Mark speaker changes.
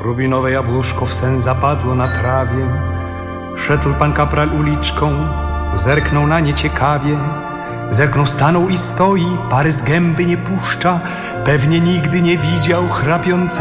Speaker 1: Rubinowe jabłuszko w sen zapadło na trawie. Szedł pan kapral uliczką, zerknął na nie ciekawie. Zerknął, stanął i stoi, pary z gęby nie puszcza. Pewnie nigdy nie widział chrapiącej